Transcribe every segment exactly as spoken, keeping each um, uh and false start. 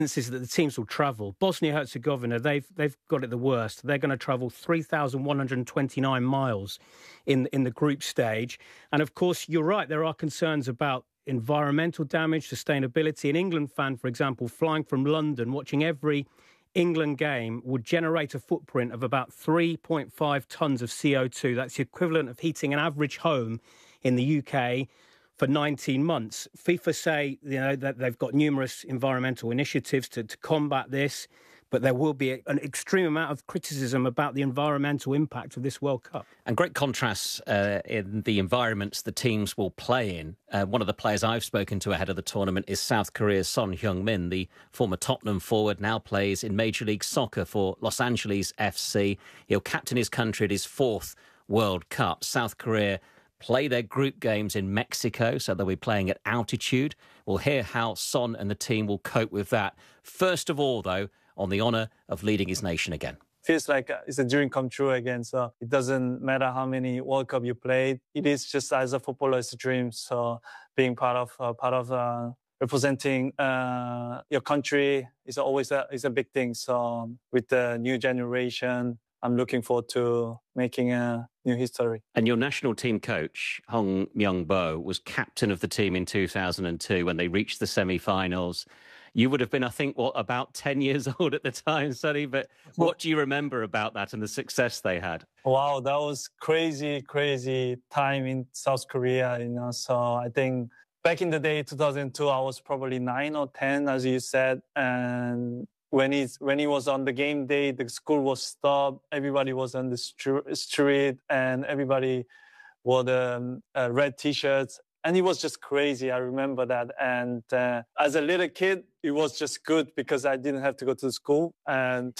is that the teams will travel. Bosnia-Herzegovina, they've they've got it the worst. They're going to travel three thousand one hundred twenty-nine miles in, in the group stage. And of course, you're right, there are concerns about environmental damage, sustainability. An England fan, for example, flying from London, watching every England game would generate a footprint of about three point five tonnes of C O two. That's the equivalent of heating an average home in the U K for nineteen months. FIFA say, you know, that they've got numerous environmental initiatives to, to combat this, but there will be a, an extreme amount of criticism about the environmental impact of this World Cup. And great contrasts uh, in the environments the teams will play in. Uh, one of the players I've spoken to ahead of the tournament is South Korea's Son Heung-min, the former Tottenham forward, now plays in Major League Soccer for Los Angeles F C. He'll captain his country at his fourth World Cup. South Korea play their group games in Mexico, so they'll be playing at altitude. We'll hear how Son and the team will cope with that. First of all, though, on the honour of leading his nation again. Feels like it's a dream come true again. So it doesn't matter how many World Cup you played. It is just as a footballer's dream. So being part of uh, part of uh, representing uh, your country is always a is a big thing. So with the new generation, I'm looking forward to making a new history. And your national team coach, Hong Myung-bo, was captain of the team in two thousand two when they reached the semi-finals. You would have been, I think, what, about ten years old at the time, Sonny, but what do you remember about that and the success they had? Wow, that was crazy, crazy time in South Korea, you know. So I think back in the day, two thousand two, I was probably nine or ten, as you said. And when he's, when he was on the game day, the school was stopped. Everybody was on the str- street and everybody wore the um, uh, red T-shirts. And it was just crazy. I remember that. And uh, as a little kid, it was just good because I didn't have to go to school. And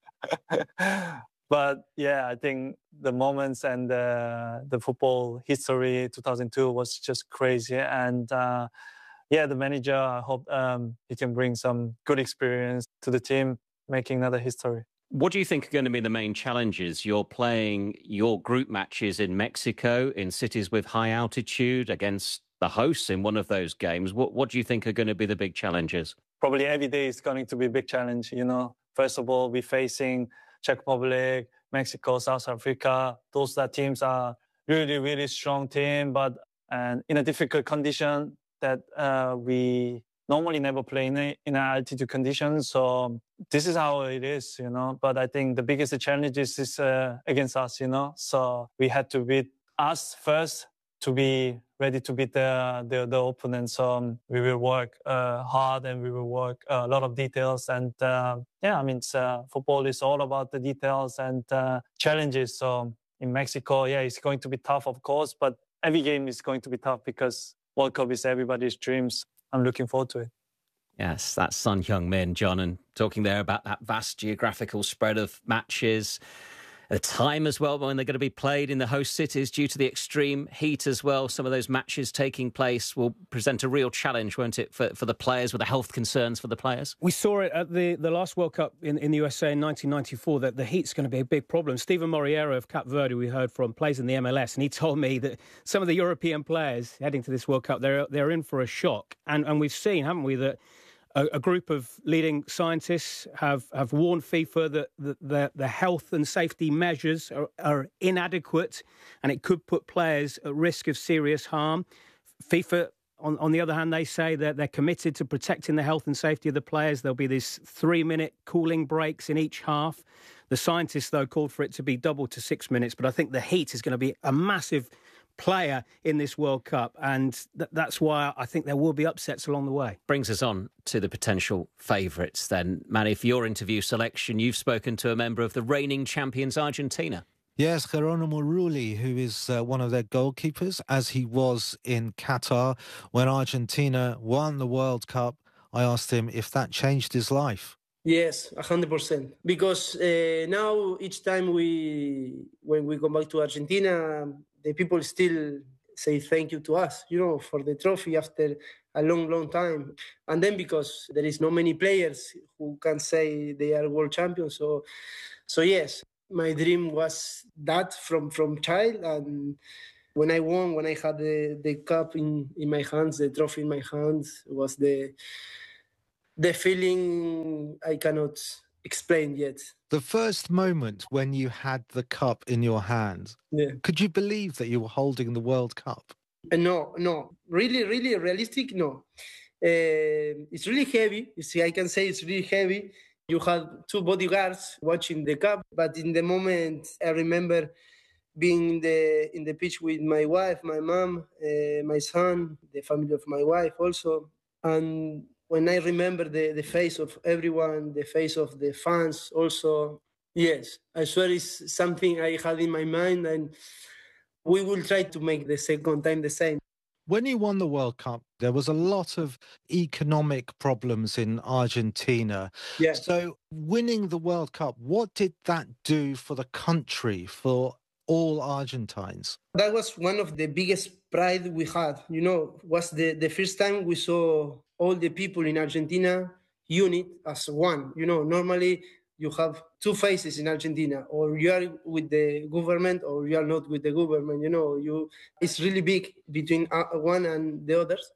uh, but yeah, I think the moments and uh, the football history two thousand two was just crazy. And uh, yeah, the manager, I hope um, he can bring some good experience to the team, making another history. What do you think are going to be the main challenges? You're playing your group matches in Mexico, in cities with high altitude, against the hosts in one of those games. What, what do you think are going to be the big challenges? Probably every day is going to be a big challenge, you know. First of all, we're facing Czech Republic, Mexico, South Africa. Those that teams are really, really strong team, but and in a difficult condition that uh, we normally never play in, a, in an altitude condition. So this is how it is, you know. But I think the biggest challenge is, is uh, against us, you know. So we had to beat us first to be ready to beat the the, the opponent. So um, we will work uh, hard and we will work uh, a lot of details. And uh, yeah, I mean, it's, uh, football is all about the details and uh, challenges. So in Mexico, yeah, it's going to be tough, of course. But every game is going to be tough because World Cup is everybody's dreams. I'm looking forward to it. Yes, that's Son Heung-min, John, and talking there about that vast geographical spread of matches. The time as well when they're going to be played in the host cities due to the extreme heat as well. Some of those matches taking place will present a real challenge, won't it, for, for the players, with the health concerns for the players? We saw it at the, the last World Cup in, in the U S A in nineteen ninety-four, that the heat's going to be a big problem. Stephen Moriero of Cape Verde, we heard from, plays in the M L S, and he told me that some of the European players heading to this World Cup, they're, they're in for a shock. And, and we've seen, haven't we, that A, a group of leading scientists have, have warned FIFA that the, the, the health and safety measures are, are inadequate and it could put players at risk of serious harm. FIFA, on, on the other hand, they say that they're committed to protecting the health and safety of the players. There'll be these three-minute cooling breaks in each half. The scientists, though, called for it to be doubled to six minutes, but I think the heat is going to be a massive player in this World Cup, and th- that's why I think there will be upsets along the way. Brings us on to the potential favourites then. Manny, for your interview selection, you've spoken to a member of the reigning champions, Argentina. Yes, Geronimo Rulli, who is uh, one of their goalkeepers, as he was in Qatar when Argentina won the World Cup. I asked him if that changed his life. Yes, one hundred percent. Because uh, now each time we, when we come back to Argentina, the people still say thank you to us, you know, for the trophy after a long, long time. And then because there is not many players who can say they are world champions. So, so yes, my dream was that from, from child. And when I won, when I had the, the cup in, in my hands, the trophy in my hands, was the the feeling I cannot explain yet. The first moment when you had the cup in your hand, Yeah. could you believe that you were holding the World Cup? Uh, no, no, really, really realistic. No, uh, it's really heavy. You see, I can say it's really heavy. You had two bodyguards watching the cup, but in the moment, I remember being in the in the pitch with my wife, my mom, uh, my son, the family of my wife also, and when I remember the, the face of everyone, the face of the fans also, yes, I swear it's something I had in my mind, and we will try to make the second time the same. When you won the World Cup, there was a lot of economic problems in Argentina. Yeah. So winning the World Cup, what did that do for the country, for all Argentines? That was one of the biggest pride we had. You know, was the, the first time we saw all the people in Argentina unit as one. You know, normally you have two faces in Argentina, or you are with the government or you are not with the government. You know, you it's really big between one and the others.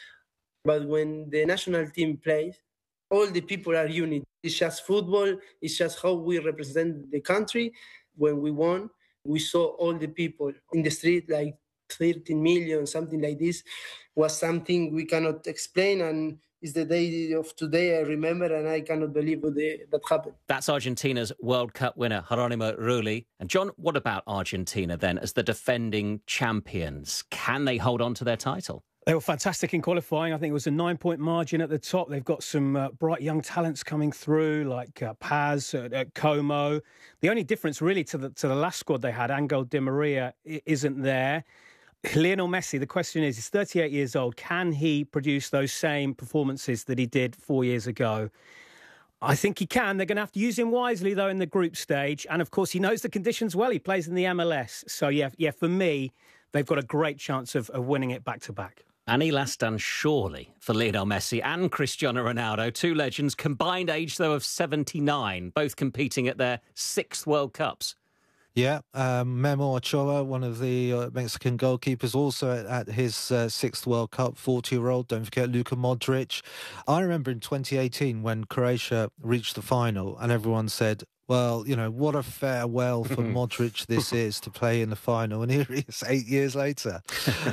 But when the national team plays, all the people are unit. It's just football. It's just how we represent the country. When we won, we saw all the people in the street, like thirteen million, something like this, was something we cannot explain. And it's the day of today I remember, and I cannot believe the, that happened. That's Argentina's World Cup winner, Geronimo Rulli. And John, what about Argentina then as the defending champions? Can they hold on to their title? They were fantastic in qualifying. I think it was a nine-point margin at the top. They've got some uh, bright young talents coming through, like uh, Paz at, at Como. The only difference really to the to the last squad they had, Angel Di Maria, isn't there. Lionel Messi, the question is, he's thirty-eight years old. Can he produce those same performances that he did four years ago? I think he can. They're going to have to use him wisely, though, in the group stage. And, of course, he knows the conditions well. He plays in the M L S. So, yeah, yeah, for me, they've got a great chance of, of winning it back-to-back. Any last dance, surely, for Lionel Messi and Cristiano Ronaldo, two legends, combined age, though, of seventy-nine, both competing at their sixth World Cups. Yeah, um, Memo Ochoa, one of the uh, Mexican goalkeepers, also at, at his uh, sixth World Cup, forty-year-old. Don't forget Luka Modric. I remember in twenty eighteen when Croatia reached the final and everyone said, well, you know, what a farewell for Modric this is to play in the final. And here he is eight years later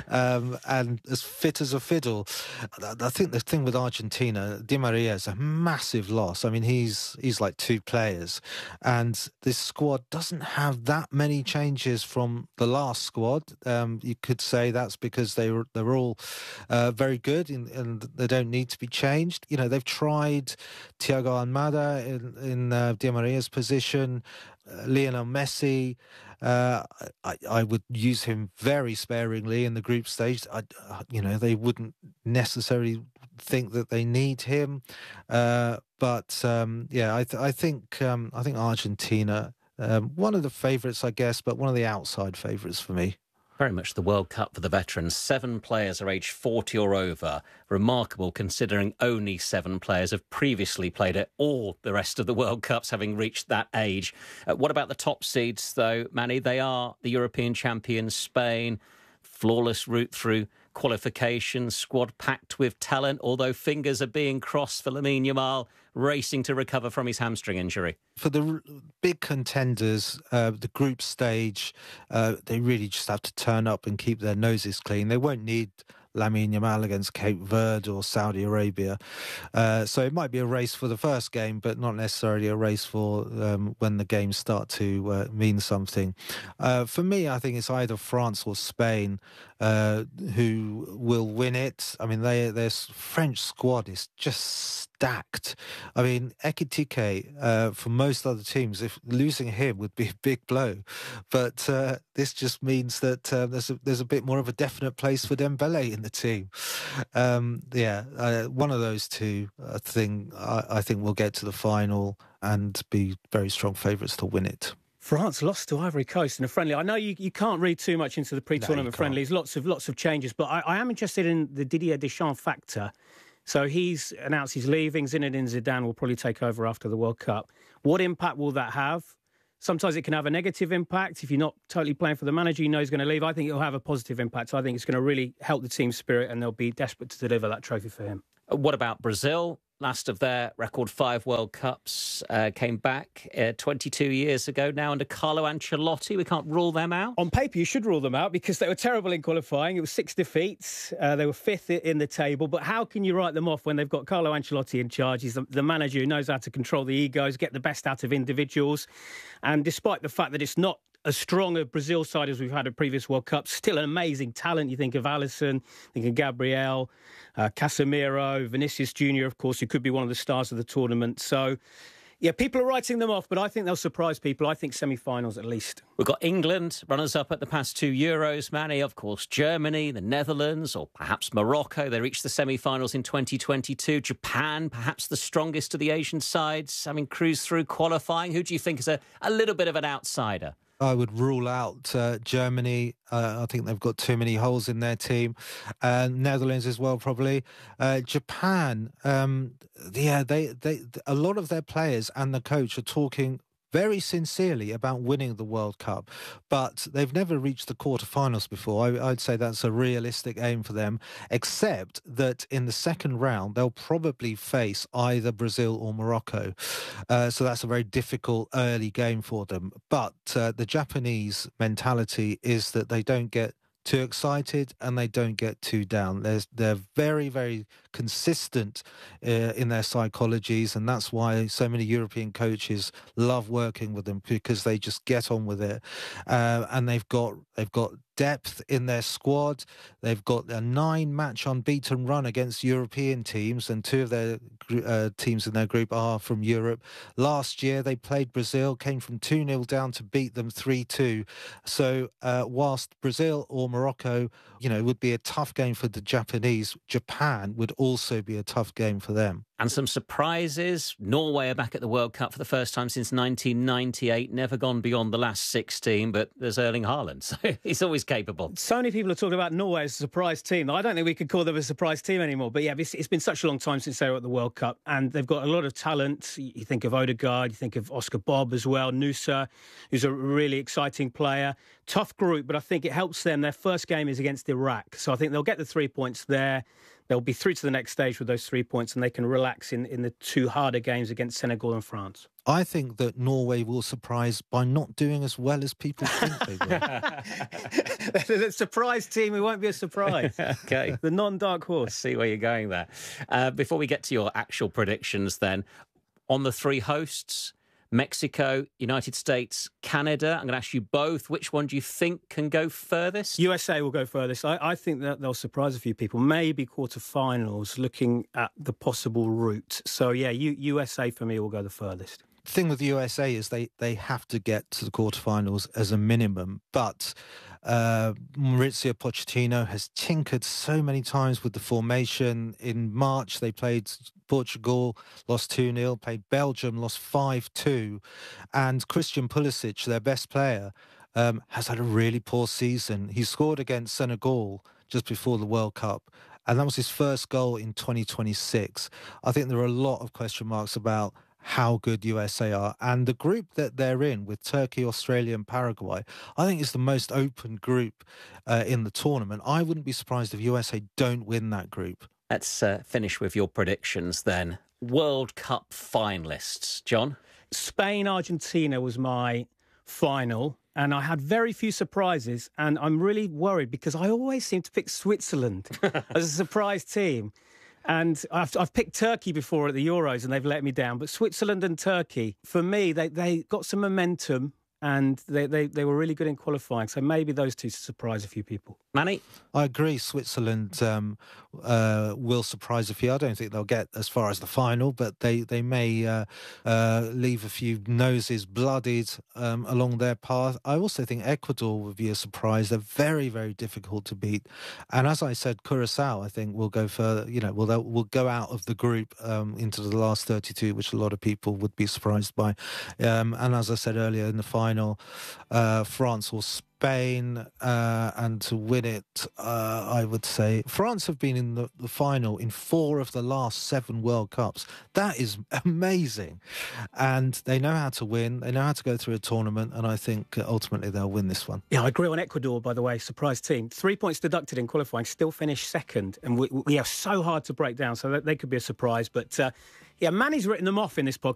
um, and as fit as a fiddle. I think the thing with Argentina, Di Maria is a massive loss. I mean, he's he's like two players. And this squad doesn't have that many changes from the last squad. Um, you could say that's because they were, they were all uh, very good and, and they don't need to be changed. You know, they've tried Thiago Almada in, in uh, Di Maria's position. Position, uh, Lionel Messi, uh, I, I would use him very sparingly in the group stage. I, uh, you know, they wouldn't necessarily think that they need him, uh, but um, yeah, I, th- I think um, I think Argentina, um, one of the favourites, I guess, but one of the outside favourites for me. Very much the World Cup for the veterans. Seven players are aged forty or over. Remarkable considering only seven players have previously played at all the rest of the World Cups, having reached that age. Uh, what about the top seeds, though, Manny? They are the European champions, Spain. Flawless route through qualification, squad packed with talent, although fingers are being crossed for Lamine Yamal, racing to recover from his hamstring injury. For the big contenders, uh, the group stage, uh, they really just have to turn up and keep their noses clean. They won't need Lamine Yamal against Cape Verde or Saudi Arabia. Uh, so it might be a race for the first game, but not necessarily a race for um, when the games start to uh, mean something. Uh, for me, I think it's either France or Spain uh, who will win it. I mean, they, their French squad is just stacked. I mean, Ekitike, uh, for most other teams, if losing him would be a big blow. But uh, this just means that uh, there's, a, there's a bit more of a definite place for Dembele in the team. Um, yeah, uh, one of those two, I think, I, I think will get to the final and be very strong favourites to win it. France lost to Ivory Coast in a friendly. I know you, you can't read too much into the pre-tournament no, friendlies, lots of lots of changes, but I, I am interested in the Didier Deschamps factor. So he's announced he's leaving. Zinedine Zidane will probably take over after the World Cup. What impact will that have? Sometimes it can have a negative impact. If you're not totally playing for the manager, you know he's going to leave. I think it'll have a positive impact. So I think it's going to really help the team spirit and they'll be desperate to deliver that trophy for him. What about Brazil? last of their record five World Cups, uh, came back uh, twenty-two years ago now under Carlo Ancelotti. We can't rule them out. On paper, you should rule them out because they were terrible in qualifying. It was six defeats. Uh, they were fifth in the table. But how can you write them off when they've got Carlo Ancelotti in charge? He's the, the manager who knows how to control the egos, get the best out of individuals. And despite the fact that it's not as strong a Brazil side as we've had at previous World Cups, still an amazing talent. You think of Alisson, think of Gabriel, uh, Casemiro, Vinicius Junior, of course, who could be one of the stars of the tournament. So, yeah, people are writing them off, but I think they'll surprise people. I think semi-finals at least. We've got England, runners-up at the past two Euros, Manny. Of course, Germany, the Netherlands, or perhaps Morocco. They reached the semi-finals in twenty twenty-two. Japan, perhaps the strongest of the Asian sides, having cruised through qualifying. Who do you think is a, a little bit of an outsider? I would rule out uh, Germany. Uh, I think they've got too many holes in their team. Uh, Netherlands as well, probably. Uh, Japan, um, yeah, they, they, a lot of their players and the coach are talking very sincerely about winning the World Cup, but they've never reached the quarterfinals before. I, I'd say that's a realistic aim for them, except that in the second round, they'll probably face either Brazil or Morocco. Uh, so that's a very difficult early game for them. But uh, the Japanese mentality is that they don't get too excited and they don't get too down. They're, they're very, very consistent uh, in their psychologies, and that's why so many European coaches love working with them, because they just get on with it. Uh, and they've got they've got depth in their squad. They've got a nine-match unbeaten run against European teams, and two of their uh, teams in their group are from Europe. Last year, they played Brazil, came from two nil down to beat them three two. So uh, whilst Brazil or Morocco, you know, would be a tough game for the Japanese, Japan would also be a tough game for them. And some surprises. Norway are back at the World Cup for the first time since nineteen ninety-eight. Never gone beyond the last sixteen, but there's Erling Haaland, so he's always capable. So many people are talking about Norway as a surprise team. I don't think we could call them a surprise team anymore. But yeah, it's, it's been such a long time since they were at the World Cup, and they've got a lot of talent. You think of Odegaard, you think of Oscar Bob as well, Nusa, who's a really exciting player. Tough group, but I think it helps them. Their first game is against Iraq, so I think they'll get the three points there. They'll be through to the next stage with those three points, and they can relax in, in the two harder games against Senegal and France. I think that Norway will surprise by not doing as well as people think they will. The surprise team, it won't be a surprise. Okay. The non-dark horse. I see where you're going there. Uh, before we get to your actual predictions then, on the three hosts, Mexico, United States, Canada. I'm going to ask you both, which one do you think can go furthest? U S A will go furthest. I, I think that they'll surprise a few people. Maybe quarterfinals, looking at the possible route. So, yeah, U, USA for me will go the furthest. The thing with the U S A is they, they have to get to the quarterfinals as a minimum, but uh, Mauricio Pochettino has tinkered so many times with the formation. In March, they played Portugal, lost two nil, played Belgium, lost five two, and Christian Pulisic, their best player, um, has had a really poor season. He scored against Senegal just before the World Cup, and that was his first goal in twenty twenty-six. I think there are a lot of question marks about how good U S A are. And the group that they're in with Turkey, Australia and Paraguay, I think is the most open group uh, in the tournament. I wouldn't be surprised if U S A don't win that group. Let's uh, finish with your predictions then. World Cup finalists, John? Spain, Argentina was my final, and I had very few surprises, and I'm really worried because I always seem to pick Switzerland as a surprise team. And I've, I've picked Turkey before at the Euros and they've let me down. But Switzerland and Turkey, for me, they, they got some momentum and they, they, they were really good in qualifying. So maybe those two surprise a few people. Manny? I agree. Switzerland um, uh, will surprise a few. I don't think they'll get as far as the final, but they, they may uh, uh, leave a few noses bloodied um, along their path. I also think Ecuador would be a surprise. They're very, very difficult to beat. And as I said, Curacao, I think, will go further, you know, will will go out of the group um, into the last thirty-two, which a lot of people would be surprised by. Um, and as I said earlier, in the final, final, uh, France or Spain, uh, and to win it, uh, I would say France have been in the, the final in four of the last seven World Cups. That is amazing. And they know how to win. They know how to go through a tournament. And I think ultimately they'll win this one. Yeah, I agree on Ecuador, by the way. Surprise team. Three points deducted in qualifying, still finished second. And we, we are so hard to break down. So that they could be a surprise. But uh, yeah, Manny's written them off in this podcast.